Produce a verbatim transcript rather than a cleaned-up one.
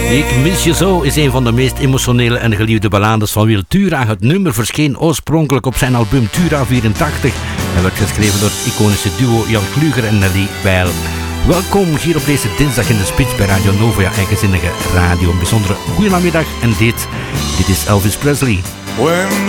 Ik mis je zo is een van de meest emotionele en geliefde ballades van Wil Tura. Het nummer verscheen oorspronkelijk op zijn album Tura vierentachtig en werd geschreven door het iconische duo Jan Kluger en Nelly Weil. Welkom hier op deze dinsdag in de Spits bij Radio Nova, jouw eigenzinnige radio. Een bijzondere goeiemiddag en dit, dit is Elvis Presley. When